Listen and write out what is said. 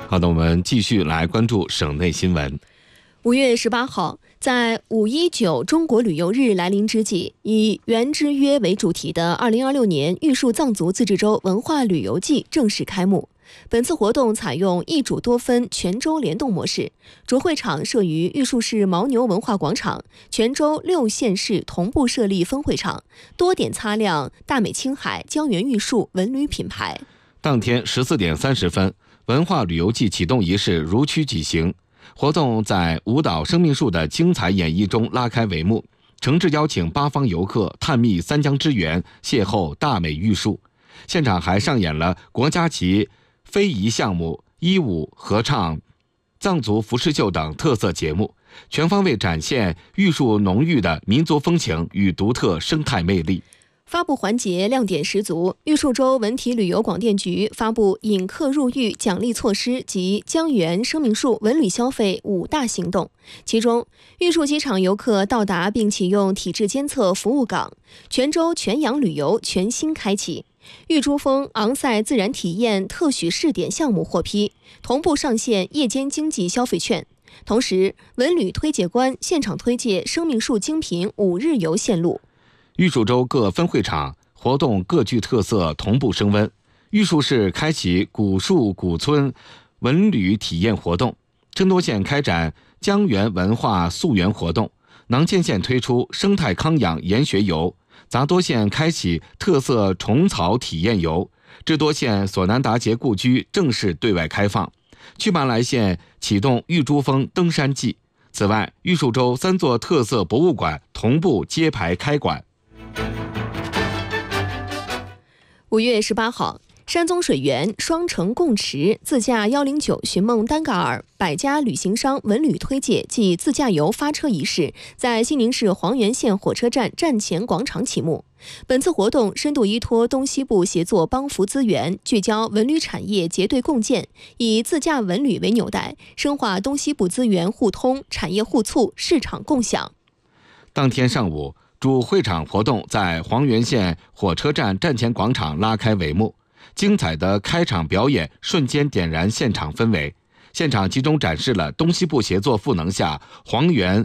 好的，我们继续来关注省内新闻。 5月18号，在519中国旅游日来临之际，以原之约为主题的2026年玉树藏族自治州文化旅游季正式开幕。本次活动采用一主多分全州联动模式，主会场设于玉树市牦牛文化广场，全州6县市同步设立分会场，多点擦亮大美青海、江源玉树文旅品牌。 当天14点30分，文化旅游季启动仪式如期举行。活动在舞蹈生命树的精彩演绎中拉开帷幕，诚挚邀请8方游客探秘三江之源，邂逅大美玉树。现场还上演了国家级非遗项目、衣舞、合唱、藏族服饰秀等特色节目，全方位展现玉树浓郁的民族风情与独特生态魅力。 发布环节亮点十足，玉树州文体旅游广电局发布引客入狱奖励措施及江源生命树文旅消费5大行动。其中，玉树机场游客到达并启用体质监测服务岗，全州全氧旅游全新开启。玉珠峰昂赛自然体验特许试点项目获批，同步上线夜间经济消费券。同时，文旅推介官现场推介生命树精品5日游线路。 玉树州各分会场活动各具特色，同步升温。玉树市开启古树古村文旅体验活动，琛多县开展江源文化溯源活动，囊谦县推出生态康养研学游，杂多县开启特色虫草体验游，智多县索南达杰故居正式对外开放，曲曼来县启动玉珠峰登山季。此外，玉树州3座特色博物馆同步揭牌开馆。 5月18号，山宗水源、双城共池、自驾109寻梦丹嘎尔百家旅行商文旅推介暨自驾游发车仪式在西宁市黄原县火车站站前广场启幕。本次活动深度依托东西部协作帮扶资源，聚焦文旅产业结对共建，以自驾文旅为纽带，深化东西部资源互通、产业互促、市场共享。 当天上午，主会场活动在黄原县火车站站前广场拉开帷幕，精彩的开场表演瞬间点燃现场氛围。现场集中展示了东西部协作赋能下黄原